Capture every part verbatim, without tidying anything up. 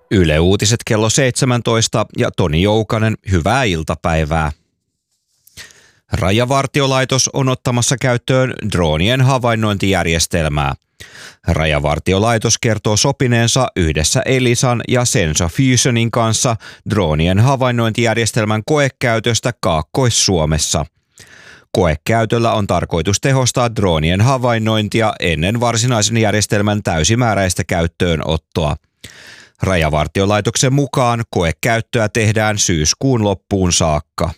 Yle Uutiset kello seitsemäntoista ja Toni Joukanen, hyvää iltapäivää. Rajavartiolaitos on ottamassa käyttöön droonien havainnointijärjestelmää. Rajavartiolaitos kertoo sopineensa yhdessä Elisan ja Sensa Fusionin kanssa droonien havainnointijärjestelmän koekäytöstä Kaakkois-Suomessa. Koekäytöllä on tarkoitus tehostaa droonien havainnointia ennen varsinaisen järjestelmän täysimääräistä käyttöönottoa. Rajavartiolaitoksen mukaan koekäyttöä tehdään syyskuun loppuun saakka.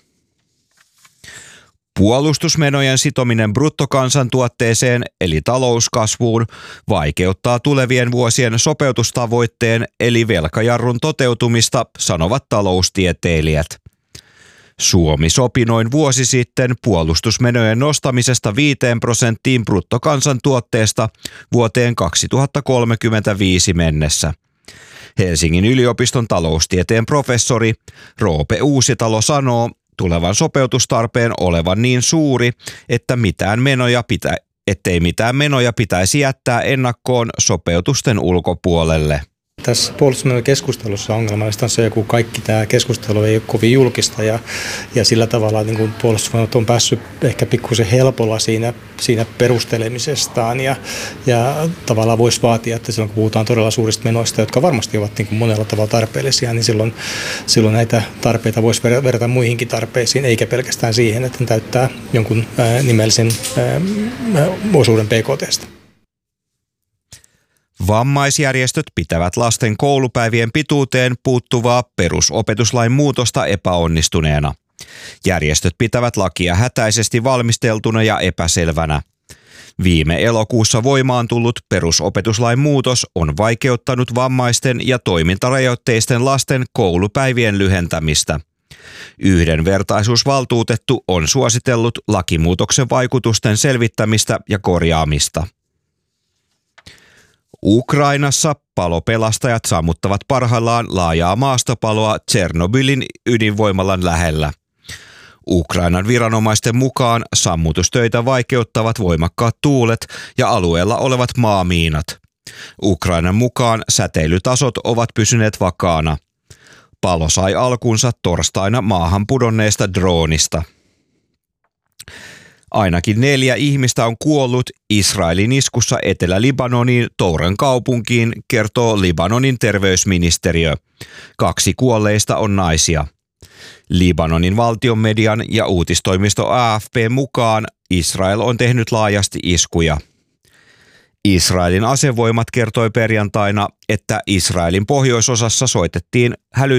Puolustusmenojen sitominen bruttokansantuotteeseen eli talouskasvuun vaikeuttaa tulevien vuosien sopeutustavoitteen eli velkajarrun toteutumista, sanovat taloustieteilijät. Suomi sopi noin vuosi sitten puolustusmenojen nostamisesta viiteen prosenttiin bruttokansantuotteesta vuoteen kaksituhattakolmekymmentäviisi mennessä. Helsingin yliopiston taloustieteen professori Roope Uusitalo sanoo tulevan sopeutustarpeen olevan niin suuri, että mitään menoja pitä, ettei mitään menoja pitäisi jättää ennakkoon sopeutusten ulkopuolelle. Tässä puolustusmenojen keskustelussa ongelmallista on se, että kaikki tämä keskustelu ei ole kovin julkista ja, ja sillä tavalla niin kuin puolustusmenot on päässyt ehkä pikkusen helpolla siinä, siinä perustelemisestaan ja, ja tavallaan voisi vaatia, että silloin kun puhutaan todella suurista menoista, jotka varmasti ovat niin kuin monella tavalla tarpeellisia, niin silloin, silloin näitä tarpeita voisi verrata muihinkin tarpeisiin, eikä pelkästään siihen, että ne täyttää jonkun ää, nimellisen ää, osuuden B K T:stä. Vammaisjärjestöt pitävät lasten koulupäivien pituuteen puuttuvaa perusopetuslain muutosta epäonnistuneena. Järjestöt pitävät lakia hätäisesti valmisteltuna ja epäselvänä. Viime elokuussa voimaan tullut perusopetuslain muutos on vaikeuttanut vammaisten ja toimintarajoitteisten lasten koulupäivien lyhentämistä. Yhdenvertaisuusvaltuutettu on suositellut lakimuutoksen vaikutusten selvittämistä ja korjaamista. Ukrainassa palopelastajat sammuttavat parhaillaan laajaa maastopaloa Tšernobylin ydinvoimalan lähellä. Ukrainan viranomaisten mukaan sammutustöitä vaikeuttavat voimakkaat tuulet ja alueella olevat maamiinat. Ukrainan mukaan säteilytasot ovat pysyneet vakaana. Palo sai alkunsa torstaina maahan pudonneesta droonista. Ainakin neljä ihmistä on kuollut Israelin iskussa Etelä-Libanoniin Touran kaupunkiin, kertoo Libanonin terveysministeriö. Kaksi kuolleista on naisia. Libanonin valtionmedian ja uutistoimisto A F P mukaan Israel on tehnyt laajasti iskuja. Israelin asevoimat kertoi perjantaina, että Israelin pohjoisosassa soitettiin häly